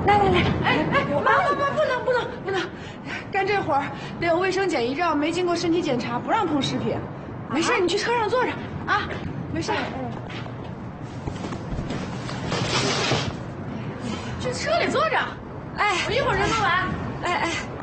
妈，不能，干这活儿得有卫生检疫照，没经过身体检查不让碰食品。没事，你去车上坐着啊，没事。去车里坐着。哎，我一会儿就弄完。哎。